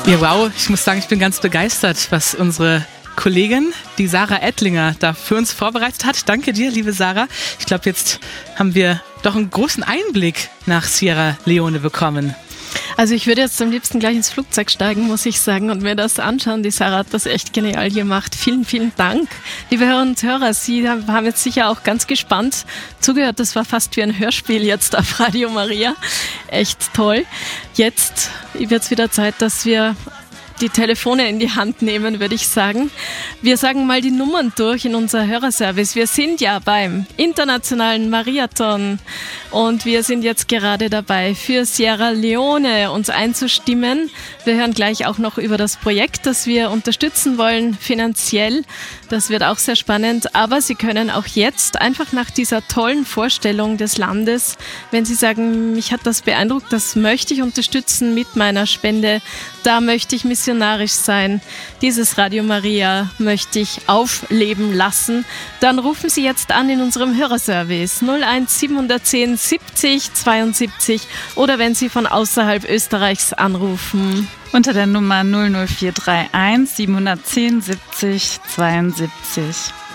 Ja, wow, ich muss sagen, ich bin ganz begeistert, was unsere Kollegin, die Sarah Ettlinger, da für uns vorbereitet hat. Danke dir, liebe Sarah. Ich glaube, jetzt haben wir doch einen großen Einblick nach Sierra Leone bekommen. Also ich würde jetzt am liebsten gleich ins Flugzeug steigen, muss ich sagen, und mir das anschauen. Die Sarah hat das echt genial gemacht. Vielen, vielen Dank. Liebe Hörerinnen und Hörer, Sie haben jetzt sicher auch ganz gespannt zugehört. Das war fast wie ein Hörspiel jetzt auf Radio Maria. Echt toll. Jetzt wird es wieder Zeit, dass wir die Telefone in die Hand nehmen, würde ich sagen. Wir sagen mal die Nummern durch in unser Hörerservice. Wir sind ja beim Internationalen Mariathon und wir sind jetzt gerade dabei, für Sierra Leone uns einzustimmen. Wir hören gleich auch noch über das Projekt, das wir unterstützen wollen, finanziell. Das wird auch sehr spannend. Aber Sie können auch jetzt einfach nach dieser tollen Vorstellung des Landes, wenn Sie sagen, mich hat das beeindruckt, das möchte ich unterstützen mit meiner Spende, da möchte ich missionarisch sein, dieses Radio Maria möchte ich aufleben lassen, dann rufen Sie jetzt an in unserem Hörerservice 01 710 70 72 oder wenn Sie von außerhalb Österreichs anrufen. Unter der Nummer 00431 710 70 72.